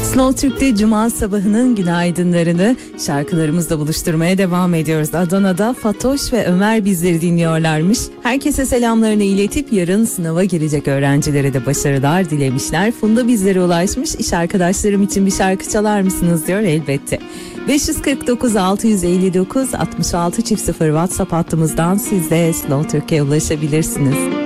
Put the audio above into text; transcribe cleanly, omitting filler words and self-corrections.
Slow Türk'te Cuma sabahının günaydınlarını şarkılarımızla buluşturmaya devam ediyoruz. Adana'da Fatoş ve Ömer bizleri dinliyorlarmış. Herkese selamlarını iletip yarın sınava girecek öğrencilere de başarılar dilemişler. Funda bizlere ulaşmış. İş arkadaşlarım için bir şarkı çalar mısınız diyor, elbette. 549 659 66 0 WhatsApp hattımızdan siz de Slow Türk'e ulaşabilirsiniz.